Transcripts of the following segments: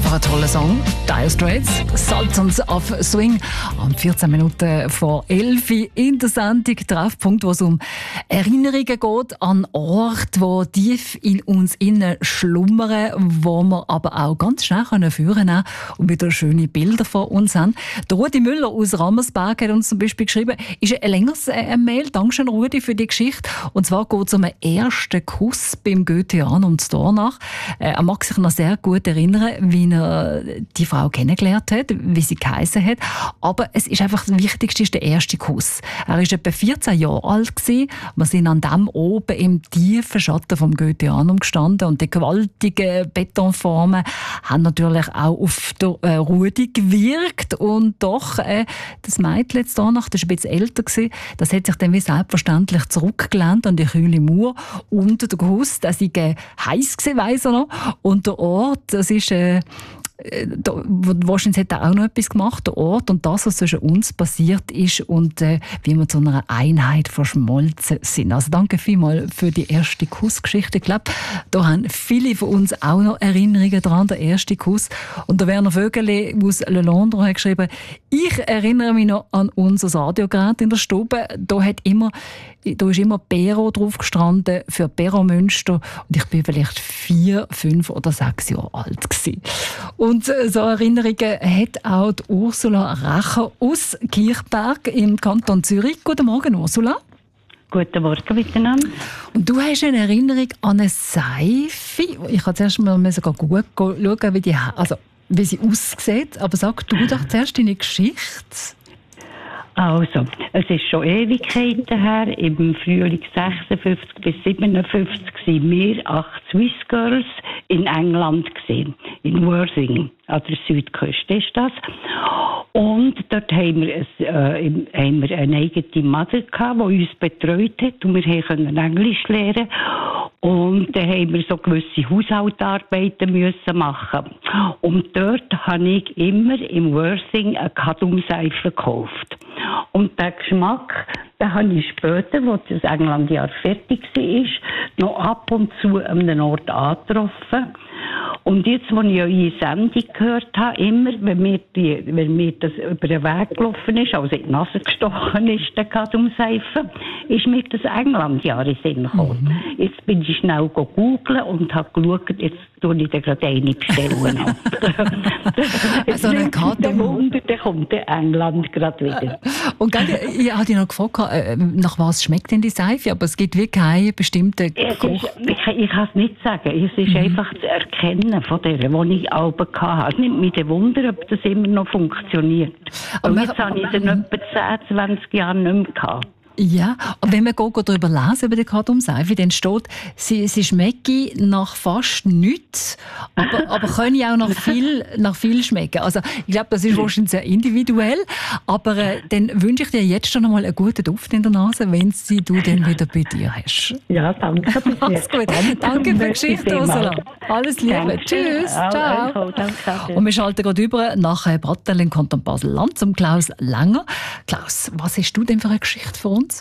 einfach ein toller Song. Dire Straits, Sultans of Swing. Am 14 Minuten vor 11 Uhr in der Sendung Treffpunkt, wo es um Erinnerungen geht an Orte, die tief in uns innen schlummern, wo wir aber auch ganz schnell führen können und wieder schöne Bilder von uns haben. Der Rudi Müller aus Rammersberg hat uns zum Beispiel geschrieben, ist ein längeres Mail. Dankeschön, Rudi, für die Geschichte. Und zwar geht es um einen ersten Kuss beim Goetheanum und Dornach. Er mag sich noch sehr gut erinnern, wie er die Frau kennengelernt hat, wie sie geheissen hat. Aber es ist einfach das Wichtigste, ist der erste Kuss. Er war etwa 14 Jahre alt gewesen. Wir sind an dem oben im tiefen Schatten vom Goetheanum gestanden und die gewaltigen Betonformen haben natürlich auch auf der Rudi gewirkt. Und doch, das Mädchen jetzt Dornach, das war ein bisschen älter gewesen, das hat sich dann wie selbstverständlich zurückgelehnt an die kühle Mauer unter der Kuss. Das war heiß gewesen, weiss er noch. Und der Ort, das ist wahrscheinlich hat er auch noch etwas gemacht, der Ort und das, was zwischen uns passiert ist und wie wir zu einer Einheit verschmolzen sind. Also danke vielmals für die erste Kussgeschichte. Ich glaube, da haben viele von uns auch noch Erinnerungen daran, der erste Kuss. Und der Werner Vögele aus Le Londres hat geschrieben, ich erinnere mich noch an unser Radiogerät in der Stube. Da ist immer Pero drauf gestanden für Pero Münster und ich bin vielleicht 4, 5 oder 6 Jahre alt gewesen. Und so Erinnerungen hat auch die Ursula Racher aus Kirchberg im Kanton Zürich. Guten Morgen, Ursula. Guten Morgen miteinander. Und du hast eine Erinnerung an eine Seife. Ich habe zuerst mal gut schauen, wie sie aussieht. Aber sag du doch zuerst deine Geschichte. Also, es ist schon Ewigkeiten her. Im Frühling 56 bis 57 waren wir 8 Swiss Girls in England gesehen, in Worthing, an der Südküste ist das. Und dort haben wir eine eigene Mutter gehabt, die uns betreut hat und wir konnten Englisch lernen. Und dann haben wir so gewisse Haushaltsarbeiten müssen machen. Und dort habe ich immer im Worthing eine Kadumseife gekauft. Und den Geschmack, den habe ich später, als das Englandjahr fertig war, noch ab und zu an einem Ort angetroffen. Und jetzt, als ich eure Sendung gehört habe, immer, wenn mir das über den Weg gelaufen ist, also in die Nase gestochen ist, der Kadumseife, ist mir das Englandjahr in den Sinn gekommen. Jetzt bin ich schnell googeln und habe geschaut, jetzt tue ich dir gerade eine bestellen. Also eine Kadum. Dann kommt der England gerade wieder. Und ich hatte dich noch gefragt, nach was schmeckt denn die Seife? Aber es gibt wirklich keinen bestimmten Geruch. Ich kann es nicht sagen. Es ist einfach das Erkennen von der, die ich auch hatte. Es nimmt mich Wunder, ob das immer noch funktioniert. Und jetzt habe ich es in etwa 10, 20 Jahren nicht mehr gehabt. Ja, und wenn wir darüber lesen, über die Kadumseife, dann steht, sie schmecke nach fast nichts, aber können ja auch nach viel schmecken. Also ich glaube, das ist wahrscheinlich sehr individuell, aber dann wünsche ich dir jetzt schon einmal einen guten Duft in der Nase, wenn du dann wieder bei dir hast. Ja, danke. Alles gut. Danke für die Geschichte, Ursula. Alles Liebe. Danke. Tschüss. Ciao. Danke. Und wir schalten gerade über nach Brattel im Kanton Basel-Land zum Klaus Langer. Klaus, was hast du denn für eine Geschichte für uns?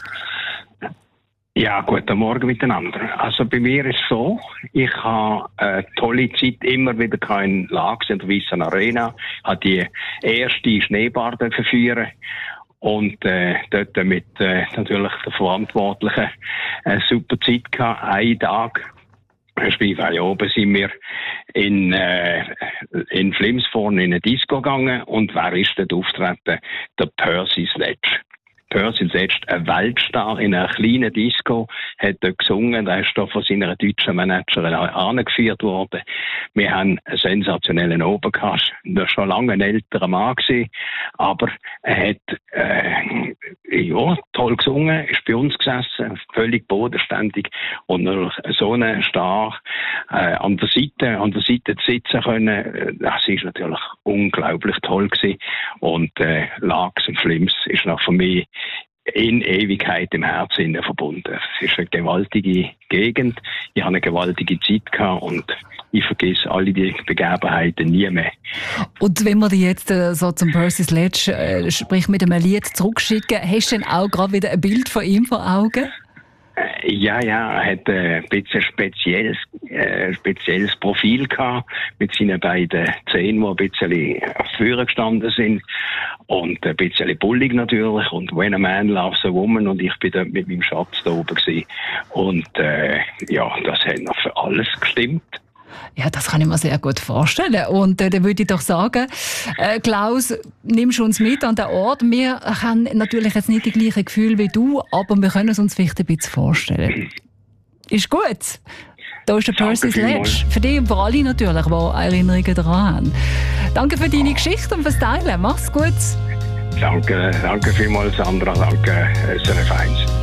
Ja, guten Morgen miteinander. Also bei mir ist es so, ich habe eine tolle Zeit immer wieder in Lax in der Weissen Arena, habe die erste Schneebahn führen und dort mit natürlich der Verantwortlichen eine super Zeit gehabt, einen Tag. Spielfeld oben sind wir in Flims vorne in eine Disco gegangen und wer ist dort auftreten? Der Percy Sledge. Percy Sledge, ein Weltstar in einer kleinen Disco, hat dort gesungen, der ist da von seiner deutschen Managerin angeführt worden. Wir haben einen sensationellen Oben gehabt, der war schon lange ein älterer Mann gewesen, aber er hat toll gesungen, ist bei uns gesessen, völlig bodenständig und natürlich so einen Star an der Seite zu sitzen können, das ist natürlich unglaublich toll gewesen. Und Lax und Flims ist noch für mich in Ewigkeit im Herzen verbunden. Es ist eine gewaltige Gegend. Ich habe eine gewaltige Zeit gehabt und ich vergesse alle die Begebenheiten nie mehr. Und wenn wir dich jetzt so zum Percy Sledge, sprich mit einem Lied zurückschicken, hast du dann auch gerade wieder ein Bild von ihm vor Augen? Ja, er hat ein bisschen spezielles Profil gehabt, mit seinen beiden Zähnen, die ein bisschen vorne gestanden sind. Und ein bisschen bullig natürlich. Und when a man loves a woman. Und ich bin dort mit meinem Schatz da oben gewesen. Und das hat noch für alles gestimmt. Ja, das kann ich mir sehr gut vorstellen. Und dann würde ich doch sagen, Klaus, nimmst du uns mit an den Ort. Wir haben natürlich jetzt nicht die gleichen Gefühle wie du, aber wir können es uns vielleicht ein bisschen vorstellen. Ist gut. Da ist der Percy Sledge. Für dich und für alle natürlich, die Erinnerungen daran haben. Danke für deine Geschichte und fürs Teilen. Mach's gut. Danke vielmals, Sandra. Danke, SRF 1.